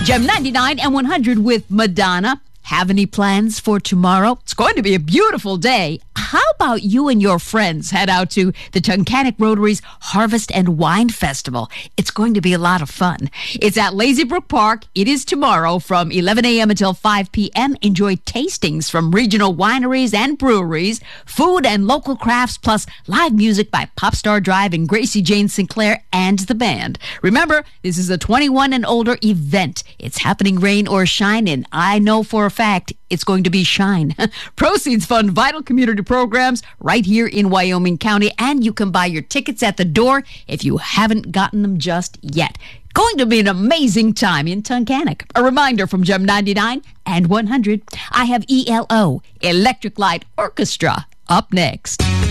Gem 99 and 100 with Madonna. Have any plans for tomorrow? It's going to be a beautiful day. How about you and your friends head out to the Tunkhannock Rotary's Harvest and Wine Festival? It's going to be a lot of fun. It's at Lazy Brook Park. It is tomorrow from 11 a.m. until 5 p.m. Enjoy tastings from regional wineries and breweries, food and local crafts, plus live music by Popstar Drive and Gracie Jane Sinclair and the band. Remember, this is a 21 and older event. It's happening rain or shine, and I know for a fact it's going to be shine. Proceeds fund vital community programs right here in Wyoming County, and you can buy your tickets at the door if you haven't gotten them just yet. Going to be an amazing time in Tunkhannock. A reminder from Gem 99 and 100. I have ELO, Electric Light Orchestra, up next.